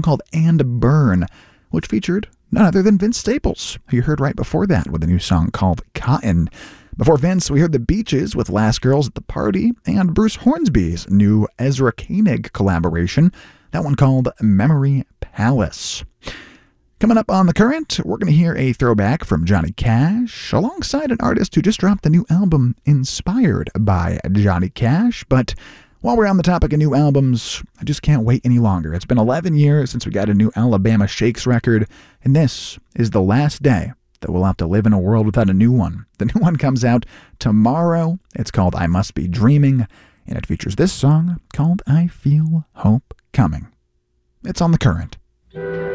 called And Burn, which featured none other than Vince Staples, who you heard right before that with a new song called Cotton. Before Vince, we heard the Beaches with Last Girls at the Party and Bruce Hornsby's new Ezra Koenig collaboration, that one called Memory Palace. Coming up on The Current, we're going to hear a throwback from Johnny Cash alongside an artist who just dropped a new album inspired by Johnny Cash. But while we're on the topic of new albums, I just can't wait any longer. It's been 11 years since we got a new Alabama Shakes record, and this is the last day that we'll have to live in a world without a new one. The new one comes out tomorrow. It's called I Must Be Dreaming, and it features this song called I Feel Hope Coming. It's on The Current.